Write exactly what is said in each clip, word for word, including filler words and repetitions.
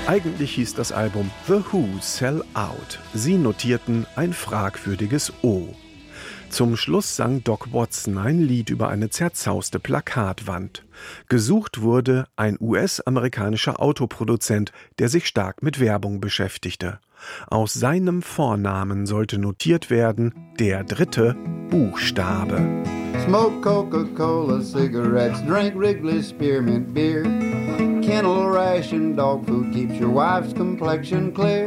Eigentlich hieß das Album The Who Sell Out. Sie notierten ein fragwürdiges O. Zum Schluss sang Doc Watson ein Lied über eine zerzauste Plakatwand. Gesucht wurde ein U S-amerikanischer Autoproduzent, der sich stark mit Werbung beschäftigte. Aus seinem Vornamen sollte notiert werden der dritte Buchstabe. Smoke Coca-Cola cigarettes, drink Wrigley's Spearmint beer. Kennel ration dog food keeps your wife's complexion clear.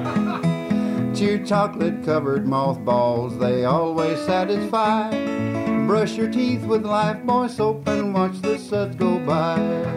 Chew chocolate-covered mothballs, they always satisfy. Brush your teeth with Lifebuoy soap and watch the suds go by.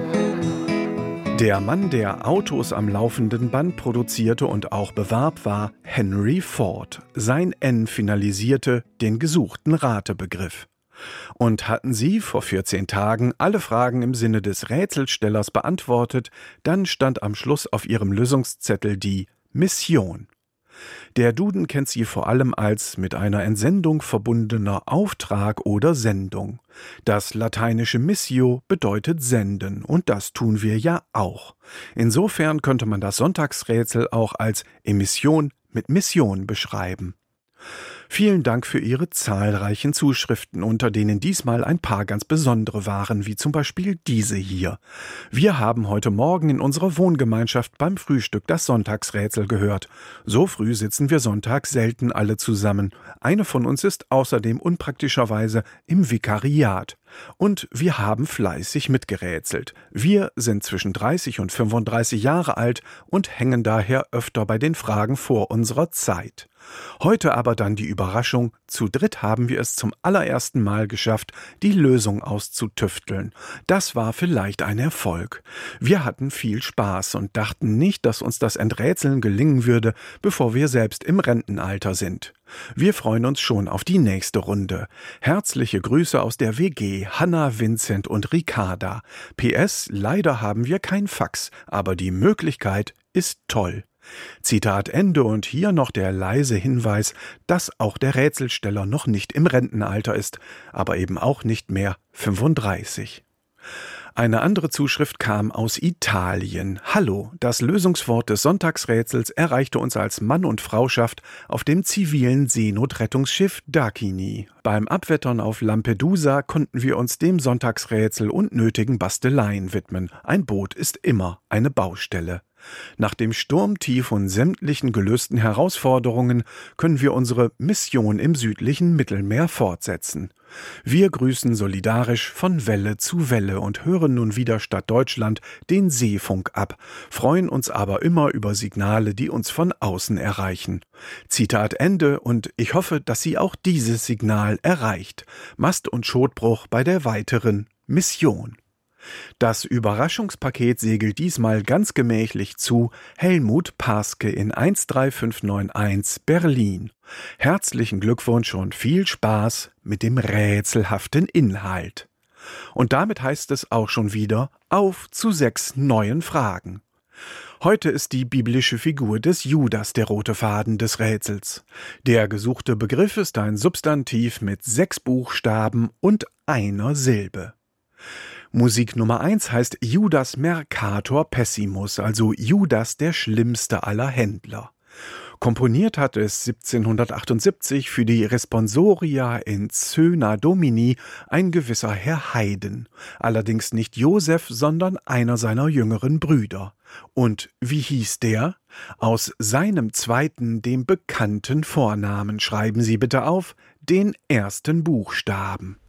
Der Mann, der Autos am laufenden Band produzierte und auch bewarb, war Henry Ford. Sein N finalisierte den gesuchten Ratebegriff. Und hatten Sie vor vierzehn Tagen alle Fragen im Sinne des Rätselstellers beantwortet, dann stand am Schluss auf Ihrem Lösungszettel die Mission. Der Duden kennt sie vor allem als mit einer Entsendung verbundener Auftrag oder Sendung. Das lateinische Missio bedeutet senden, und das tun wir ja auch. Insofern könnte man das Sonntagsrätsel auch als Emission mit Mission beschreiben. Vielen Dank für Ihre zahlreichen Zuschriften, unter denen diesmal ein paar ganz besondere waren, wie zum Beispiel diese hier. Wir haben heute Morgen in unserer Wohngemeinschaft beim Frühstück das Sonntagsrätsel gehört. So früh sitzen wir Sonntag selten alle zusammen. Eine von uns ist außerdem unpraktischerweise im Vikariat. Und wir haben fleißig mitgerätselt. Wir sind zwischen dreißig und fünfunddreißig Jahre alt und hängen daher öfter bei den Fragen vor unserer Zeit. Heute aber dann die Überraschung, zu dritt haben wir es zum allerersten Mal geschafft, die Lösung auszutüfteln. Das war vielleicht ein Erfolg. Wir hatten viel Spaß und dachten nicht, dass uns das Enträtseln gelingen würde, bevor wir selbst im Rentenalter sind. Wir freuen uns schon auf die nächste Runde. Herzliche Grüße aus der W G, Hanna, Vincent und Ricarda. P S, leider haben wir kein Fax, aber die Möglichkeit ist toll. Zitat Ende, und hier noch der leise Hinweis, dass auch der Rätselsteller noch nicht im Rentenalter ist, aber eben auch nicht mehr fünfunddreißig. Eine andere Zuschrift kam aus Italien. Hallo, das Lösungswort des Sonntagsrätsels erreichte uns als Mann und Frauschaft auf dem zivilen Seenotrettungsschiff Dakini. Beim Abwettern auf Lampedusa konnten wir uns dem Sonntagsrätsel und nötigen Basteleien widmen. Ein Boot ist immer eine Baustelle. Nach dem Sturmtief und sämtlichen gelösten Herausforderungen können wir unsere Mission im südlichen Mittelmeer fortsetzen. Wir grüßen solidarisch von Welle zu Welle und hören nun wieder statt Deutschland den Seefunk ab, freuen uns aber immer über Signale, die uns von außen erreichen. Zitat Ende, und ich hoffe, dass Sie auch dieses Signal erreicht. Mast- und Schotbruch bei der weiteren Mission. Das Überraschungspaket segelt diesmal ganz gemächlich zu Helmut Paske in eins drei fünf neun eins Berlin. Herzlichen Glückwunsch und viel Spaß mit dem rätselhaften Inhalt. Und damit heißt es auch schon wieder auf zu sechs neuen Fragen. Heute ist die biblische Figur des Judas der rote Faden des Rätsels. Der gesuchte Begriff ist ein Substantiv mit sechs Buchstaben und einer Silbe. Musik Nummer eins heißt Judas Mercator Pessimus, also Judas der schlimmste aller Händler. Komponiert hat es siebzehnhundertachtundsiebzig für die Responsoria in Cöna Domini ein gewisser Herr Haydn, allerdings nicht Josef, sondern einer seiner jüngeren Brüder. Und wie hieß der? Aus seinem zweiten, dem bekannten Vornamen schreiben Sie bitte auf den ersten Buchstaben.